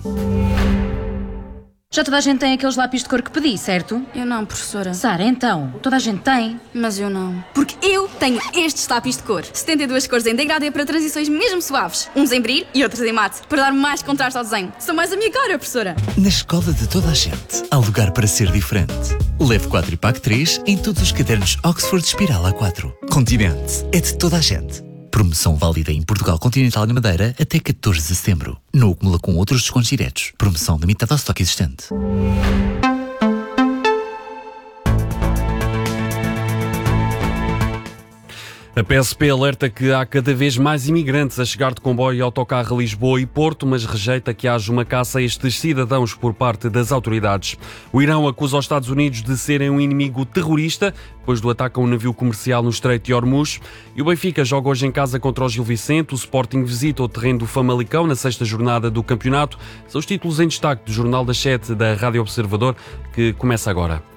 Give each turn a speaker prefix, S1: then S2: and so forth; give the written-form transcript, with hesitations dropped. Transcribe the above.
S1: Já toda a gente tem aqueles lápis de cor que pedi, certo?
S2: Eu não, professora.
S1: Sara, então, toda a gente tem.
S2: Mas eu não. Porque eu tenho estes lápis de cor. 72 cores em degradê para transições mesmo suaves. Uns em brilho e outros em mate. Para dar mais contraste ao desenho. São mais a minha cara, professora.
S3: Na escola de toda a gente, há lugar para ser diferente. Leve 4 e pague 3 em todos os cadernos Oxford Espiral A4. Continente é de toda a gente. Promoção válida em Portugal Continental e na Madeira até 14 de setembro. Não acumula com outros descontos diretos. Promoção limitada ao estoque existente.
S4: A PSP alerta que há cada vez mais imigrantes a chegar de comboio e autocarro a Lisboa e Porto, mas rejeita que haja uma caça a estes cidadãos por parte das autoridades. O Irão acusa os Estados Unidos de serem um inimigo terrorista, depois do ataque a um navio comercial no Estreito de Hormuz. E o Benfica joga hoje em casa contra o Gil Vicente. O Sporting visita o terreno do Famalicão na 6ª jornada do campeonato. São os títulos em destaque do Jornal das 7 da Rádio Observador, que começa agora.